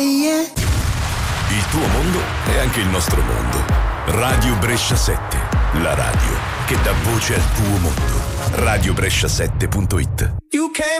Il tuo mondo è anche il nostro mondo. Radio Brescia 7, la radio che dà voce al tuo mondo. Radiobrescia7.it. You came